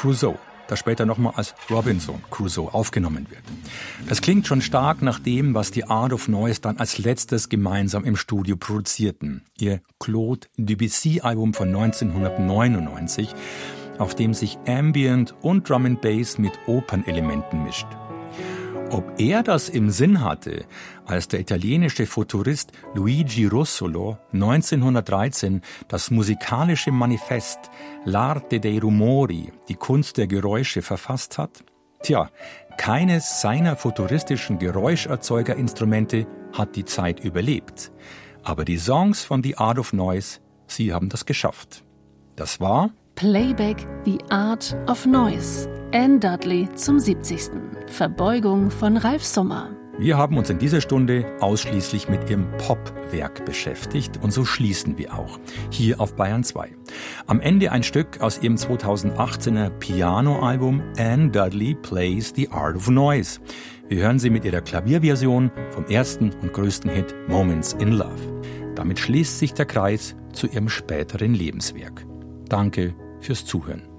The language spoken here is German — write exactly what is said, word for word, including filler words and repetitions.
Crusoe, das später nochmal als Robinson Crusoe aufgenommen wird. Das klingt schon stark nach dem, was die Art of Noise dann als letztes gemeinsam im Studio produzierten. Ihr Claude Debussy-Album von neunzehnhundertneunundneunzig, auf dem sich Ambient und Drum and Bass mit Opernelementen mischt. Ob er das im Sinn hatte, als der italienische Futurist Luigi Russolo neunzehnhundertdreizehn das musikalische Manifest L'arte dei rumori, die Kunst der Geräusche, verfasst hat? Tja, keines seiner futuristischen Geräuscherzeugerinstrumente hat die Zeit überlebt. Aber die Songs von The Art of Noise, sie haben das geschafft. Das war Playback The Art of Noise. Anne Dudley zum siebzigsten. Verbeugung von Ralf Summer. Wir haben uns in dieser Stunde ausschließlich mit ihrem Popwerk beschäftigt und so schließen wir auch, hier auf Bayern zwei. Am Ende ein Stück aus ihrem zweitausendachtzehner Pianoalbum Anne Dudley Plays The Art of Noise. Wir hören sie mit ihrer Klavierversion vom ersten und größten Hit Moments in Love. Damit schließt sich der Kreis zu ihrem späteren Lebenswerk. Danke fürs Zuhören.